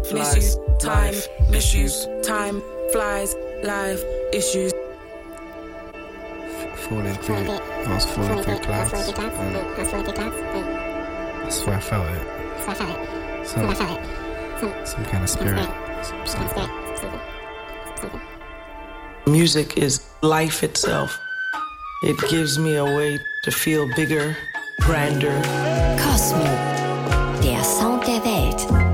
flies, time, issues, time, flies, life, issues. Falling through, I was falling through clouds. That's where I felt it. Some kind of spirit. Something. Music is life itself. It gives me a way to feel bigger, grander. Cosmo, der Sound der Welt.